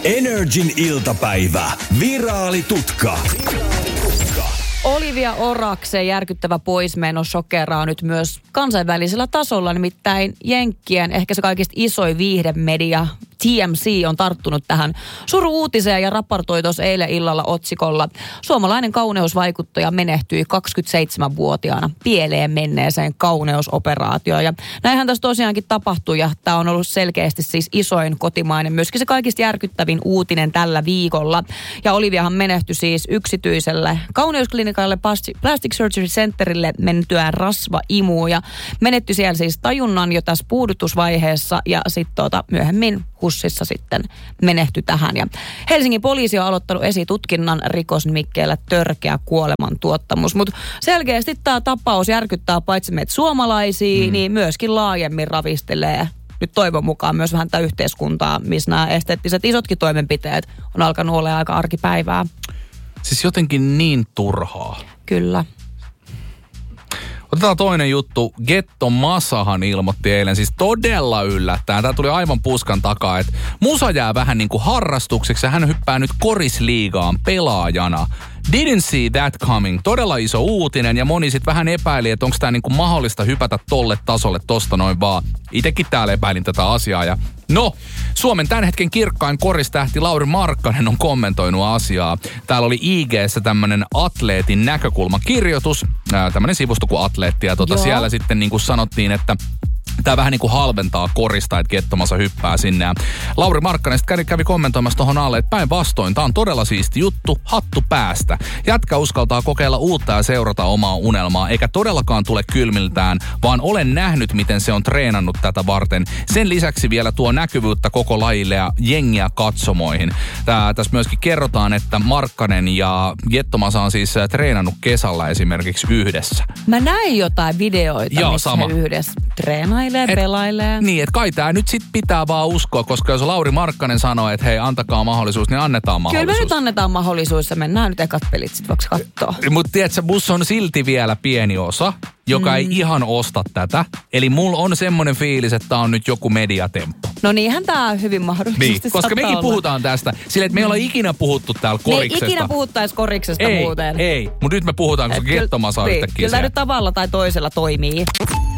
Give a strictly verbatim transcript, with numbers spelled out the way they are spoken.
Energin iltapäivä. Viraalitutka. Olivia Oraksen järkyttävä poismeno shokeraa nyt myös kansainvälisellä tasolla, nimittäin Jenkkien ehkä se kaikista isoin viihdemedia T M C on tarttunut tähän suru-uutiseen ja raportoi tuossa eilen illalla otsikolla. Suomalainen kauneusvaikuttaja menehtyi kaksikymmentäseitsemänvuotiaana pieleen menneeseen kauneusoperaatioon. Ja näinhän tässä tosiaankin tapahtui ja tämä on ollut selkeästi siis isoin kotimainen, myöskin se kaikista järkyttävin uutinen tällä viikolla. Ja Oliviahan menehtyi siis yksityiselle kauneusklinikalle Plastic Surgery Centerille mentyään rasvaimuun ja menettyi siellä siis tajunnan jo tässä puudutusvaiheessa ja sitten tuota, myöhemmin HUSissa sitten menehtyi tähän. Ja Helsingin poliisi on aloittanut esitutkinnan rikosnimikkeellä törkeä kuolemantuottamus. Mutta selkeästi tämä tapaus järkyttää paitsi meitä suomalaisia, mm. niin myöskin laajemmin ravistelee nyt toivon mukaan myös vähän tätä yhteiskuntaa, missä nämä esteettiset isotkin toimenpiteet on alkanut olla aika arkipäivää. Siis jotenkin niin turhaa. Kyllä. Otetaan toinen juttu. Getto Masahan ilmoitti eilen, siis todella yllättäen. Tämä tuli aivan puskan takaa, että musa jää vähän niin kuin harrastukseksi ja hän hyppää nyt korisliigaan pelaajana. Didn't see that coming. Todella iso uutinen ja moni sit vähän epäili, että onko tämä niinku mahdollista hypätä tolle tasolle tosta noin vaan. Itekin täällä epäilin tätä asiaa ja no, Suomen tämän hetken kirkkain koristähti Lauri Markkanen on kommentoinut asiaa. Täällä oli I G:ssä tämmönen atleetin näkökulmakirjoitus, tämmönen sivusto kuin Atleetti ja tota siellä sitten niinku sanottiin, että tämä vähän niin kuin halventaa korista, että Getto Masa hyppää sinne. Ja Lauri Markkanen kävi, kävi kommentoimassa tuohon alle, että päinvastoin, tämä on todella siisti juttu, hattu päästä. Jätkä uskaltaa kokeilla uutta ja seurata omaa unelmaa, eikä todellakaan tule kylmiltään, vaan olen nähnyt, miten se on treenannut tätä varten. Sen lisäksi vielä tuo näkyvyyttä koko lajille ja jengiä katsomoihin. Tää, tässä myöskin kerrotaan, että Markkanen ja Getto Masa on siis treenannut kesällä esimerkiksi yhdessä. Mä näin jotain videoita, Joo, missä sama. he yhdessä treenailee. Et, pelailee. Niin, että kai tää nyt sit pitää vaan uskoa, koska jos Lauri Markkanen sanoo, että hei, antakaa mahdollisuus, niin annetaan mahdollisuus. Kyllä me nyt annetaan mahdollisuus ja mennään nyt ekat pelit sit voiko katsoa. Mutta tiedätkö, musta on silti vielä pieni osa, joka mm. ei ihan osta tätä. Eli mulla on semmoinen fiilis, että tää on nyt joku mediatemppu. No niinhän tää on hyvin mahdollisesti niin, koska mekin olla. Puhutaan tästä. Silleen, että me ei olla ikinä puhuttu täällä koriksesta. Me ei ikinä puhuttais koriksesta ei, muuten. Ei, mutta nyt me puhutaan, koska Getto Masa on niin, yhtäkkiä kyllä tämä nyt tavalla tai toisella toimii.